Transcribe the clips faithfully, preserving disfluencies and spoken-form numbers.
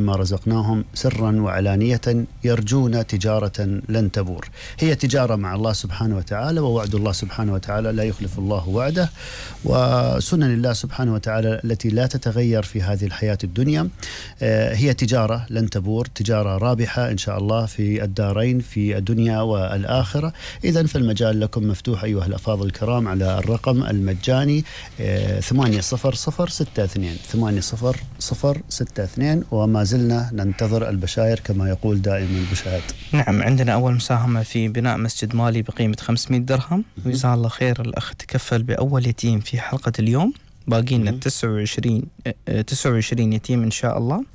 مما رزقناهم سرا وعلانية يرجون تجارة لن تبور. هي تجارة مع الله سبحانه وتعالى، ووعد الله سبحانه وتعالى لا يخلف الله وعده، وسنن الله سبحانه وتعالى التي لا تتغير في هذه الحياة الدنيا. هي تجارة لن تبور، تجارة رابحة إن شاء الله في الدارين، في الدنيا والآخرة. إذن فالمجال لكم مفتوح أيها الأفاضل الكرام على الرقم المجاني ثمانية صفر صفر ستة اثنين ثمانية صفر صفر ستة اثنين، وما زلنا ننتظر البشائر كما يقول دائما البشهاد. نعم، عندنا أول مساهمة في بناء مسجد مالي بقيمة خمسمائة درهم، وجزاه الله خير. الأخ تكفل بأول يتيم في حلقة اليوم، باقي لنا تسعة وعشرين تسعة وعشرين يتيم إن شاء الله،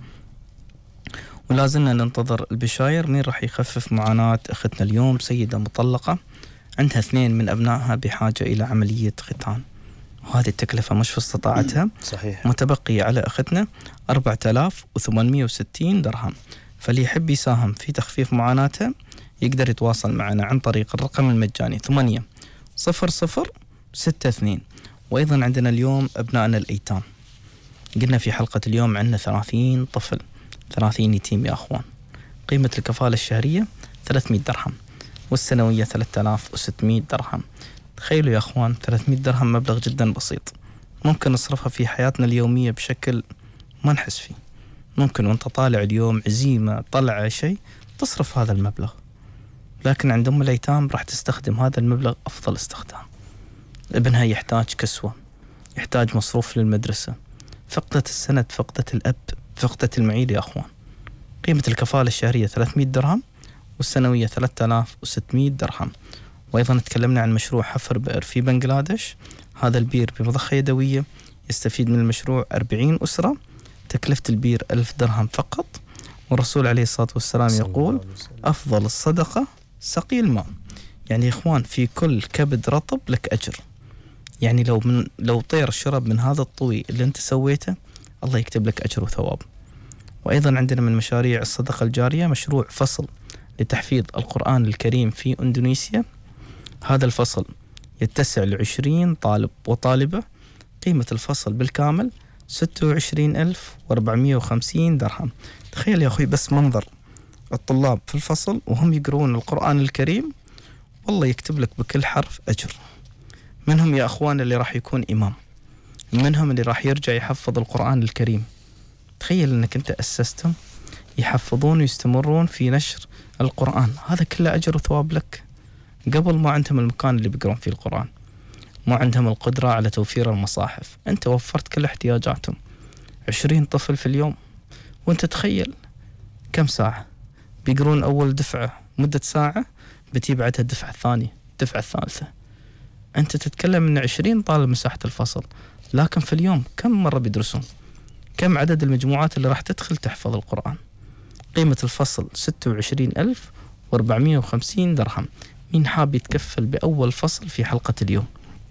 ولازلنا ننتظر البشاير. مين راح يخفف معاناة أختنا اليوم؟ سيدة مطلقة عندها اثنين من أبنائها بحاجة إلى عملية ختان، وهذه التكلفة مش في استطاعتها. صحيح. متبقي على أختنا أربعة آلاف وثمانمائة وستين درهم. فاللي يحب يساهم في تخفيف معاناتها يقدر يتواصل معنا عن طريق الرقم المجاني ثمانية صفر صفر ستة اثنين. وأيضا عندنا اليوم أبنائنا الأيتام. قلنا في حلقة اليوم عندنا ثلاثين طفل، ثلاثين يتيم يا أخوان. قيمة الكفالة الشهرية ثلاثمائة درهم، والسنوية ثلاثة آلاف وستمائة درهم. تخيلوا يا أخوان، ثلاثمائة درهم مبلغ جدا بسيط، ممكن نصرفها في حياتنا اليومية بشكل ما نحس فيه. ممكن وانت طالع اليوم عزيمة، طلع شيء، تصرف هذا المبلغ، لكن عند أم الأيتام راح تستخدم هذا المبلغ أفضل استخدام. ابنها يحتاج كسوة، يحتاج مصروف للمدرسة، فقدة السند، فقدة الأب، فقدة المعيل يا أخوان. قيمة الكفالة الشهرية ثلاثمائة درهم، والسنوية ثلاثة آلاف وستمائة درهم. وأيضا تكلمنا عن مشروع حفر بئر في بنغلاديش. هذا البير بمضخة يدوية، يستفيد من المشروع أربعين أسرة، تكلفة البير ألف درهم فقط. والرسول عليه الصلاة والسلام يقول أفضل الصدقة سقي الماء. يعني يا إخوان، في كل كبد رطب لك أجر. يعني لو من لو طير شرب من هذا الطوي اللي أنت سويته، الله يكتب لك أجر وثواب. وأيضا عندنا من مشاريع الصدقة الجارية مشروع فصل لتحفيظ القرآن الكريم في إندونيسيا. هذا الفصل يتسع لعشرين طالب وطالبة. قيمة الفصل بالكامل ستة وعشرين ألف وأربعمائة وخمسين درهم. تخيل يا أخوي بس منظر الطلاب في الفصل وهم يقرؤون القرآن الكريم، والله يكتب لك بكل حرف أجر. منهم يا أخوان اللي راح يكون إمام، منهم اللي راح يرجع يحفظ القرآن الكريم. تخيل أنك أنت أسستهم يحفظون ويستمرون في نشر القرآن، هذا كله أجر وثواب لك. قبل ما عندهم المكان اللي بيقرون فيه القرآن، ما عندهم القدرة على توفير المصاحف، أنت وفرت كل احتياجاتهم. عشرين طفل في اليوم، وأنت تخيل كم ساعة بيقرون أول دفعة مدة ساعة، بتي بعدها الدفعة الثانية، الدفعة الثالثة. أنت تتكلم من عشرين طالب مساحة الفصل، لكن في اليوم كم مرة بيدرسون؟ كم عدد المجموعات اللي راح تدخل تحفظ القرآن؟ قيمة الفصل ستة وعشرين ألف وأربعمائة وخمسين درهم. مين حاب يتكفل بأول فصل في حلقة اليوم؟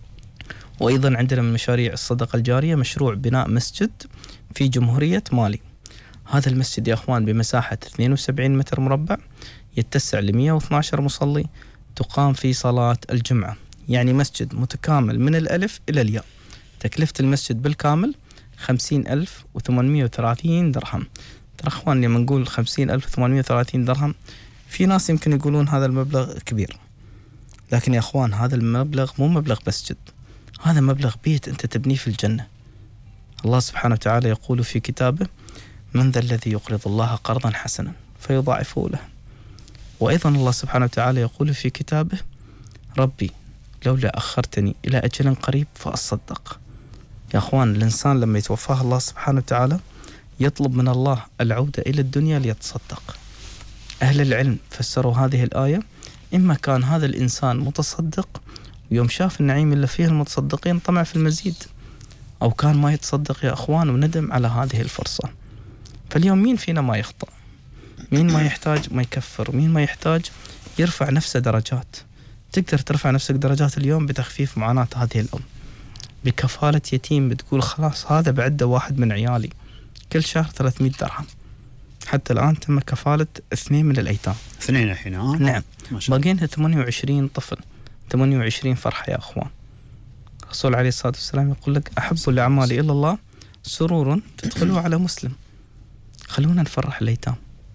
وأيضا عندنا من مشاريع الصدقة الجارية مشروع بناء مسجد في جمهورية مالي. هذا المسجد يا أخوان بمساحة اثنين وسبعين متر مربع، يتسع ل مئة واثني عشر مصلي، تقام في صلاة الجمعة. يعني مسجد متكامل من الألف إلى الياء. تكلفة المسجد بالكامل خمسين ألف وثمانمائة وثلاثين درهم. ترى أخوان لما نقول خمسين ألف وثمانمائة وثلاثين درهم، في ناس يمكن يقولون هذا المبلغ كبير، لكن يا أخوان هذا المبلغ مو مبلغ مسجد، هذا مبلغ بيت أنت تبنيه في الجنة. الله سبحانه وتعالى يقول في كتابه: من ذا الذي يقرض الله قرضا حسنا فيضاعفه له. وأيضا الله سبحانه وتعالى يقول في كتابه: ربي لولا أخرتني إلى أجل قريب فأصدق. يا أخوان، الإنسان لما يتوفاه الله سبحانه وتعالى يطلب من الله العودة إلى الدنيا ليتصدق. أهل العلم فسروا هذه الآية: إما كان هذا الإنسان متصدق ويوم شاف النعيم اللي فيه المتصدقين طمع في المزيد، أو كان ما يتصدق يا أخوان وندم على هذه الفرصة. فاليوم مين فينا ما يخطأ؟ مين ما يحتاج ما يكفر؟ مين ما يحتاج يرفع نفسه درجات؟ تقدر ترفع نفسك درجات اليوم بتخفيف معاناة هذه الأم، بكفالة يتيم. بتقول خلاص هذا بعده واحد من عيالي، كل شهر ثلاثمائة درهم. حتى الآن تم كفالة اثنين من الأيتام. اثنين الحين ها؟ نعم. باقينها ثمانية وعشرين طفل، ثمانية وعشرين فرحة يا أخوان. الرسول عليه الصلاة والسلام يقول لك: أحب الأعمال إلى الله سرور تدخله على مسلم. خلونا نفرح الأيتام.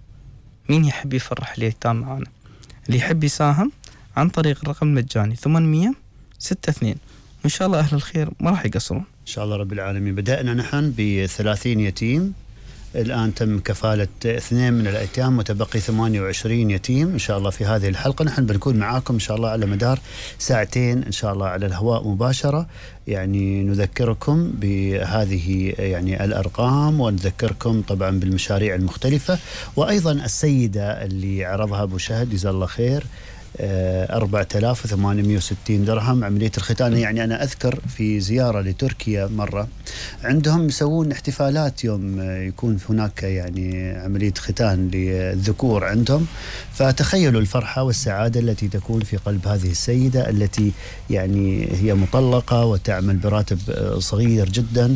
مين يحب يفرح الأيتام معنا؟ اللي يحب يساهم عن طريق الرقم المجاني ثمانمية ستة اثنين، وإن شاء الله أهل الخير ما راح يقصرون إن شاء الله رب العالمين. بدأنا نحن بثلاثين يتيم، الآن تم كفالة اثنين من الأيتام، متبقي ثمانية وعشرين يتيم. إن شاء الله في هذه الحلقة نحن بنكون معاكم إن شاء الله على مدار ساعتين إن شاء الله على الهواء مباشرة، يعني نذكركم بهذه يعني الأرقام، ونذكركم طبعا بالمشاريع المختلفة. وأيضا السيدة اللي عرضها أبو شهد جزاه الله خير أربعة آلاف وثمانمئة وستين درهم عملية الختان. يعني أنا أذكر في زيارة لتركيا مرة عندهم يسوون احتفالات يوم يكون هناك يعني عملية ختان للذكور عندهم، فتخيلوا الفرحة والسعادة التي تكون في قلب هذه السيدة التي يعني هي مطلقة وتعمل براتب صغير جدا،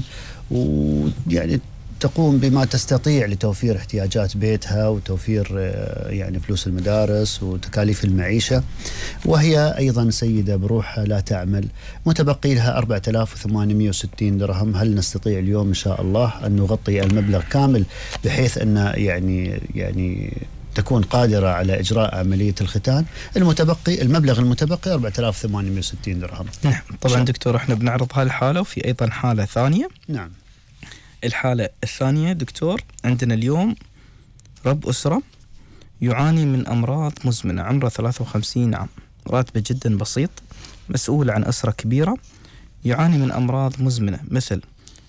ويعني تقوم بما تستطيع لتوفير احتياجات بيتها وتوفير يعني فلوس المدارس وتكاليف المعيشة، وهي أيضا سيدة بروحها لا تعمل، متبقي لها أربعة آلاف وثمانمئة وستين درهم. هل نستطيع اليوم إن شاء الله أن نغطي المبلغ كامل بحيث أن يعني يعني تكون قادرة على إجراء عملية الختان؟ المتبقي المبلغ المتبقي أربعة آلاف وثمانمئة وستين درهم. نعم طبعا دكتور، احنا بنعرض هالحالة وفي أيضا حالة ثانية. نعم. الحالة الثانية دكتور، عندنا اليوم رب أسرة يعاني من أمراض مزمنة، عمره ثلاثة وخمسين عام، راتبه جدا بسيط، مسؤول عن أسرة كبيرة، يعاني من أمراض مزمنة مثل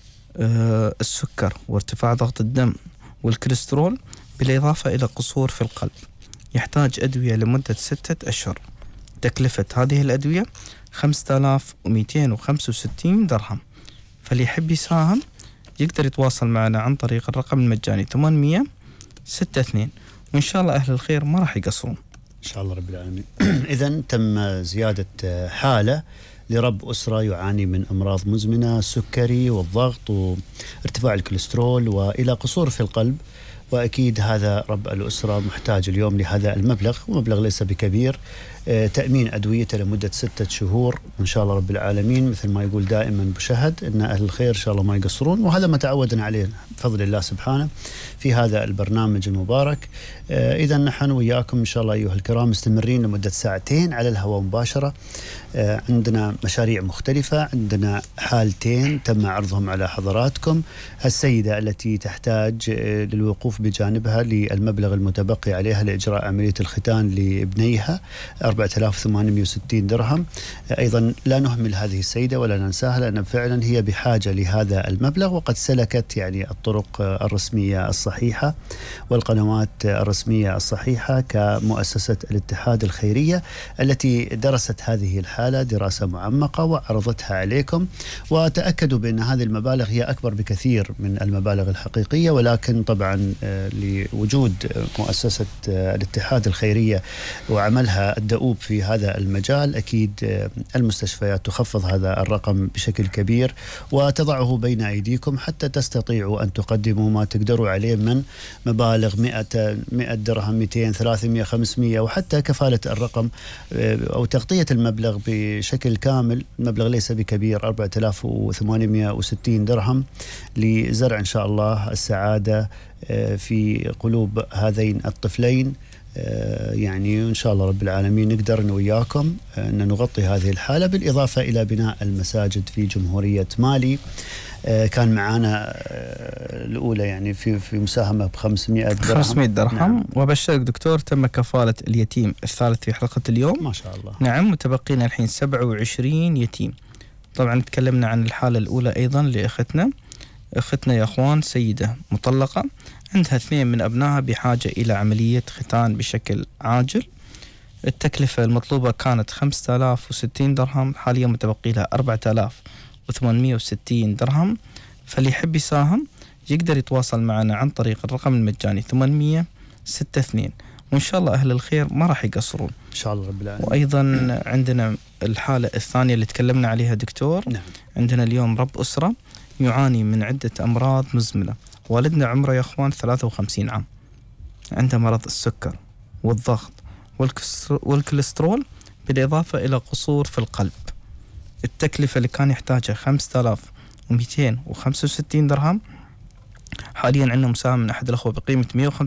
آه السكر وارتفاع ضغط الدم والكوليسترول، بالإضافة إلى قصور في القلب، يحتاج أدوية لمدة ستة أشهر. تكلفة هذه الأدوية خمسة آلاف ومئتين وخمسة وستين درهم. فاللي يحب يساهم يقدر يتواصل معنا عن طريق الرقم المجاني ثمانمئة ستة اثنين، وإن شاء الله أهل الخير ما راح يقصرون إن شاء الله رب العالمين. إذن تم زيادة حالة لرب أسرة يعاني من أمراض مزمنة، السكري والضغط وارتفاع الكوليسترول وإلى قصور في القلب، وأكيد هذا رب الأسرة محتاج اليوم لهذا المبلغ، ومبلغ ليس بكبير، تأمين أدويته لمدة ستة شهور إن شاء الله رب العالمين. مثل ما يقول دائما بشهد إن أهل الخير إن شاء الله ما يقصرون، وهذا ما تعودنا عليه بفضل الله سبحانه في هذا البرنامج المبارك. إذا نحن وياكم إن شاء الله أيها الكرام مستمرين لمدة ساعتين على الهواء مباشرة. عندنا مشاريع مختلفة، عندنا حالتين تم عرضهم على حضراتكم. السيدة التي تحتاج للوقوف بجانبها للمبلغ المتبقي عليها لإجراء عملية الختان لابنيها أربعة آلاف وثمانمئة وستين درهم. أيضا لا نهمل هذه السيدة ولا ننساها، لأن فعلا هي بحاجة لهذا المبلغ، وقد سلكت يعني الطرق الرسمية الصحيحة والقنوات الرسمية الصحيحة كمؤسسة الاتحاد الخيرية التي درست هذه الحالة دراسة معمقة وعرضتها عليكم، وتأكدوا بأن هذه المبالغ هي أكبر بكثير من المبالغ الحقيقية، ولكن طبعا لوجود مؤسسة الاتحاد الخيرية وعملها الدؤوب في هذا المجال، أكيد المستشفيات تخفض هذا الرقم بشكل كبير وتضعه بين أيديكم حتى تستطيعوا أن تقدموا ما تقدروا عليه من مبالغ مئة مئة درهم، مئتين، ثلاثمئة، خمسمئة، وحتى كفالة الرقم أو تغطية المبلغ بشكل كامل. المبلغ ليس بكبير، أربعة آلاف وثمانمئة وستين درهم، لزرع إن شاء الله السعادة في قلوب هذين الطفلين. يعني إن شاء الله رب العالمين نقدر وياكم أن نغطي هذه الحالة، بالإضافة إلى بناء المساجد في جمهورية مالي. كان معانا الأولى يعني في في مساهمة ب خمسمئة درهم. خمسمئة درهم. نعم. وبشرك دكتور تم كفالة اليتيم الثالث في حلقة اليوم ما شاء الله. نعم، متبقينا الحين سبعة وعشرين يتيم. طبعا تكلمنا عن الحالة الأولى أيضا لأختنا أختنا يا أخوان سيدة مطلقة عندها اثنين من أبنائها بحاجة إلى عملية ختان بشكل عاجل. التكلفة المطلوبة كانت خمسة آلاف وستين درهم، حاليا متبقي لها أربعة آلاف وثمانمئة وستين درهم. فاللي يحب يساهم يقدر يتواصل معنا عن طريق الرقم المجاني ثمانمئة ستة اثنين، وإن شاء الله أهل الخير ما راح يقصرون إن شاء الله رب العالمين. وأيضا عندنا الحالة الثانية اللي تكلمنا عليها دكتور. نعم. عندنا اليوم رب أسرة يعاني من عدة أمراض مزمنة، والدنا عمره يا أخوان ثلاثة وخمسين عام، عنده مرض السكر والضغط والكوليسترول بالإضافة إلى قصور في القلب. التكلفة اللي كان يحتاجها خمسة آلاف ومئتين وخمسة وستين درهم، حاليا عندنا مساهمة من أحد الأخوة بقيمة مئة وخمسة